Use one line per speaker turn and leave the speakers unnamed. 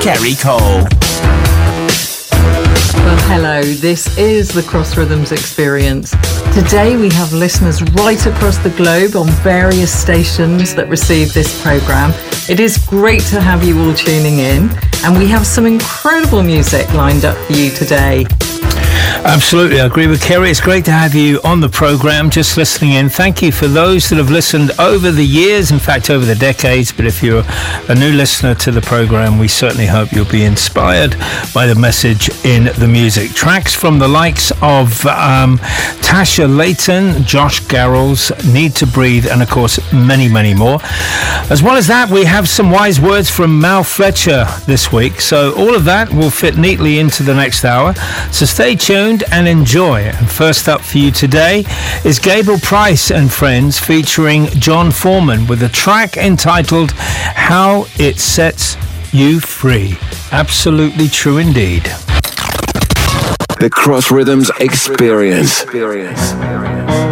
Kerry Cole.
Well, hello, this is the Cross Rhythms Experience. Today we have listeners right across the globe on various stations that receive this programme. It is great to have you all tuning in, and we have some incredible music lined up for you today.
Absolutely, I agree with Kerry. It's great to have you on the programme, just listening in. Thank you for those that have listened over the years, in fact over the decades, but if you're a new listener to the programme, we certainly hope you'll be inspired by the message in the music. Tracks from the likes of Tasha Layton, Josh Garrels, Need to Breathe, and of course many, many more. As well as that, we have some wise words from Mal Fletcher this week, so all of that will fit neatly into the next hour, so stay tuned and enjoy. And first up for you today is Gabriel Price and Friends featuring John Foreman with a track entitled How It Sets You Free. Absolutely true indeed.
The Cross Rhythms Experience.